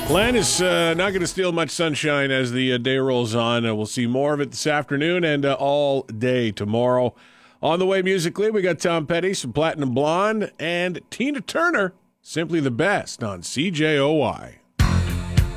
Land is not going to steal much sunshine as the day rolls on. We'll see more of it this afternoon and all day tomorrow. On the way musically, we got Tom Petty, some Platinum Blonde, and Tina Turner, Simply the Best on CJOY.